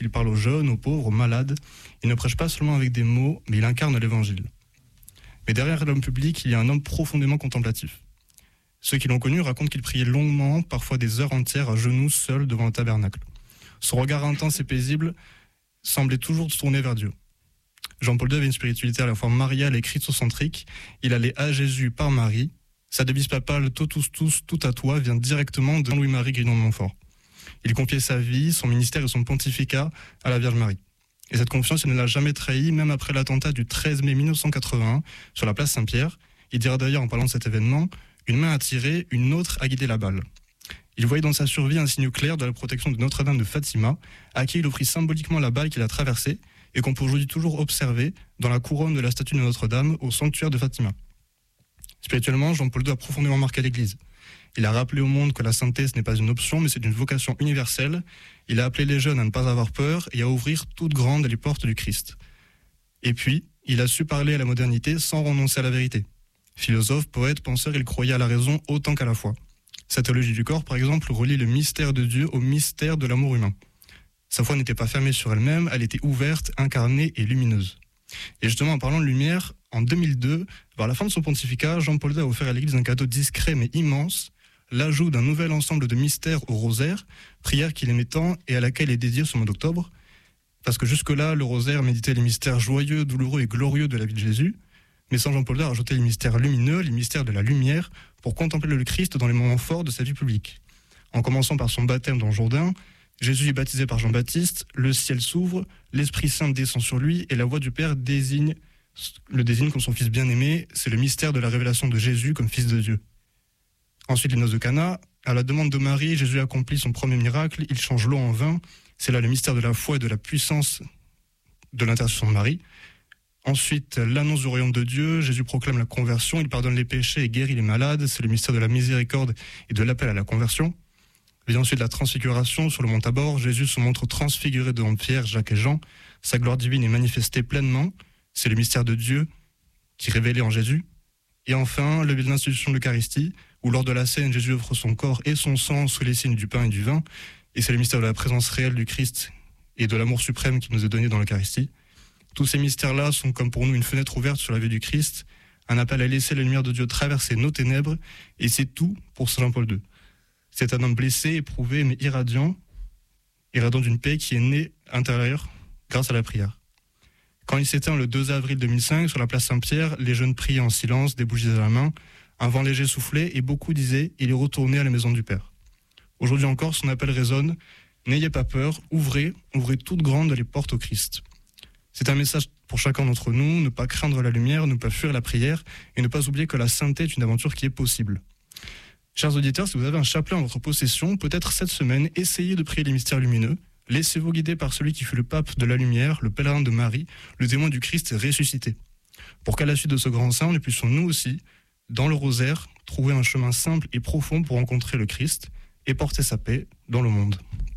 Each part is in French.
il parle aux jeunes, aux pauvres, aux malades. Il ne prêche pas seulement avec des mots, mais il incarne l'évangile. Mais derrière l'homme public, il y a un homme profondément contemplatif. Ceux qui l'ont connu racontent qu'il priait longuement, parfois des heures entières, à genoux, seul devant un tabernacle. Son regard intense et paisible semblait toujours se tourner vers Dieu. Jean-Paul II avait une spiritualité à la fois mariale et christocentrique. Il allait à Jésus par Marie. Sa devise papale « Totus tous, tout à toi » vient directement de Louis-Marie Grignon de Montfort. Il confiait sa vie, son ministère et son pontificat à la Vierge Marie. Et cette confiance, il ne l'a jamais trahi, même après l'attentat du 13 mai 1981 sur la place Saint-Pierre. Il dira d'ailleurs en parlant de cet événement « Une main a tiré, une autre a guidé la balle ». Il voyait dans sa survie un signe clair de la protection de Notre-Dame de Fatima, à qui il offrit symboliquement la balle qu'il a traversée et qu'on peut aujourd'hui toujours observer dans la couronne de la statue de Notre-Dame au sanctuaire de Fatima. Spirituellement, Jean-Paul II a profondément marqué l'Église. Il a rappelé au monde que la sainteté, ce n'est pas une option, mais c'est une vocation universelle. Il a appelé les jeunes à ne pas avoir peur et à ouvrir toutes grandes les portes du Christ. Et puis, il a su parler à la modernité sans renoncer à la vérité. Philosophe, poète, penseur, il croyait à la raison autant qu'à la foi. Sa théologie du corps, par exemple, relie le mystère de Dieu au mystère de l'amour humain. Sa foi n'était pas fermée sur elle-même, elle était ouverte, incarnée et lumineuse. Et justement, en parlant de lumière, en 2002, vers la fin de son pontificat, Jean-Paul II a offert à l'Église un cadeau discret mais immense, l'ajout d'un nouvel ensemble de mystères au rosaire, prière qu'il aimait tant et à laquelle est dédié ce mois d'octobre. Parce que jusque-là, le rosaire méditait les mystères joyeux, douloureux et glorieux de la vie de Jésus. Mais Saint Jean-Paul II a rajouté les mystères lumineux, les mystères de la lumière, pour contempler le Christ dans les moments forts de sa vie publique. En commençant par son baptême dans le Jourdain, Jésus est baptisé par Jean-Baptiste, le ciel s'ouvre, l'Esprit Saint descend sur lui et la voix du Père le désigne comme son fils bien-aimé. C'est le mystère de la révélation de Jésus comme fils de Dieu. Ensuite, les noces de Cana. À la demande de Marie, Jésus accomplit son premier miracle, il change l'eau en vin. C'est là le mystère de la foi et de la puissance de l'intercession de Marie. Ensuite, l'annonce du royaume de Dieu, Jésus proclame la conversion, il pardonne les péchés et guérit les malades, c'est le mystère de la miséricorde et de l'appel à la conversion. Vient ensuite la transfiguration sur le mont Tabor, Jésus se montre transfiguré devant Pierre, Jacques et Jean, sa gloire divine est manifestée pleinement, c'est le mystère de Dieu qui est révélé en Jésus. Et enfin, l'institution de l'Eucharistie, où lors de la scène, Jésus offre son corps et son sang sous les signes du pain et du vin, et c'est le mystère de la présence réelle du Christ et de l'amour suprême qui nous est donné dans l'Eucharistie. Tous ces mystères-là sont comme pour nous une fenêtre ouverte sur la vie du Christ, un appel à laisser la lumière de Dieu traverser nos ténèbres, et c'est tout pour Saint Jean-Paul II. C'est un homme blessé, éprouvé, mais irradiant d'une paix qui est née intérieure grâce à la prière. Quand il s'éteint le 2 avril 2005 sur la place Saint-Pierre, les jeunes priaient en silence, des bougies à la main, un vent léger soufflait et beaucoup disaient « Il est retourné à la maison du Père ». Aujourd'hui encore, son appel résonne « N'ayez pas peur, ouvrez toutes grandes les portes au Christ ». C'est un message pour chacun d'entre nous, ne pas craindre la lumière, ne pas fuir la prière et ne pas oublier que la sainteté est une aventure qui est possible. Chers auditeurs, si vous avez un chapelet en votre possession, peut-être cette semaine, essayez de prier les mystères lumineux. Laissez-vous guider par celui qui fut le pape de la lumière, le pèlerin de Marie, le témoin du Christ ressuscité. Pour qu'à la suite de ce grand saint, nous puissions nous aussi, dans le rosaire, trouver un chemin simple et profond pour rencontrer le Christ et porter sa paix dans le monde.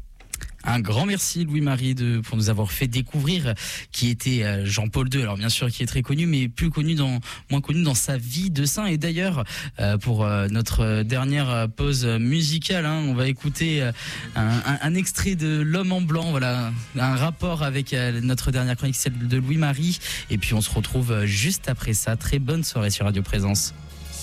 Un grand merci Louis-Marie pour nous avoir fait découvrir qui était Jean-Paul II. Alors bien sûr qui est très connu, mais moins connu dans sa vie de saint. Et d'ailleurs pour notre dernière pause musicale, on va écouter un extrait de L'Homme en blanc. Voilà, un rapport avec notre dernière chronique, celle de Louis-Marie. Et puis on se retrouve juste après ça. Très bonne soirée sur Radio Présence.